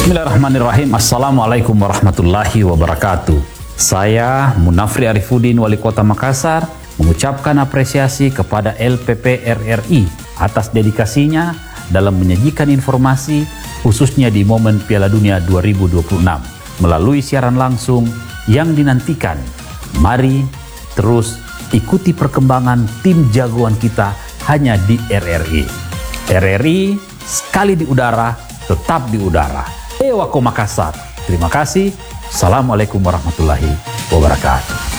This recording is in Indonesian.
Bismillahirrahmanirrahim. Assalamualaikum warahmatullahi wabarakatuh. Saya Munafri Arifuddin, Wali Kota Makassar, mengucapkan apresiasi kepada LPP RRI atas dedikasinya dalam menyajikan informasi khususnya di momen Piala Dunia 2026 melalui siaran langsung yang dinantikan. Mari terus ikuti perkembangan tim jagoan kita hanya di RRI. RRI sekali di udara, tetap di udara. Ewako Makassar. Terima kasih. Assalamualaikum warahmatullahi wabarakatuh.